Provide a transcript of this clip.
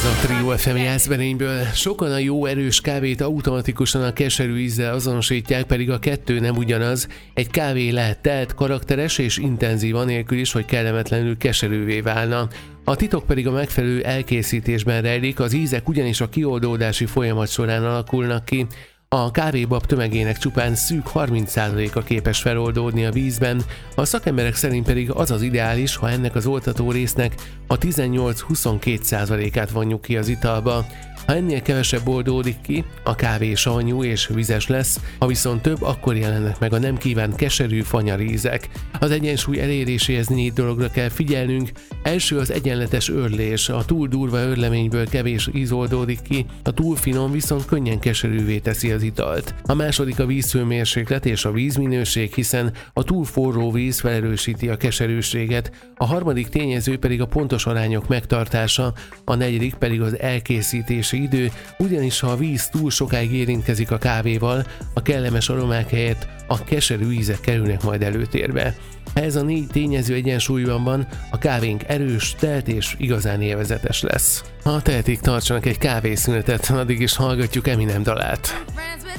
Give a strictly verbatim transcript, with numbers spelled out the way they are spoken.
Ez a Trio ef em jászberényből. Sokan a jó erős kávét automatikusan a keserű ízzel azonosítják, pedig a kettő nem ugyanaz. Egy kávé lehet telt, karakteres és intenzív anélkül is, hogy kellemetlenül keserűvé válna. A titok pedig a megfelelő elkészítésben rejlik, az ízek ugyanis a kioldódási folyamat során alakulnak ki. A kávébab tömegének csupán szűk harminc százaléka képes feloldódni a vízben, a szakemberek szerint pedig az az ideális, ha ennek az oltató résznek a tizennyolc-huszonkettő százalékát vonjuk ki az italba. Ha ennél kevesebb oldódik ki, a kávé savanyú és vizes lesz, ha viszont több, akkor jelennek meg a nem kívánt keserű fanyarízek. Az egyensúly eléréséhez négy dologra kell figyelnünk. Első az egyenletes őrlés, a túl durva őrleményből kevés íz oldódik ki, a túl finom viszont könnyen keserűvé teszi az italt. A második a vízhőmérséklet és a vízminőség, hiszen a túl forró víz felerősíti a keserűséget, a harmadik tényező pedig a pontos arányok megtartása, a negyedik pedig az elkészítési idő, ugyanis ha a víz túl sokáig érintkezik a kávéval, a kellemes aromák helyett a keserű ízek kerülnek majd előtérbe. Ha ez a négy tényező egyensúlyban van, a kávénk erős, telt és igazán élvezetes lesz. Ha tehetik, tartsanak egy kávészünetet, addig is hallgatjuk Eminem dalát.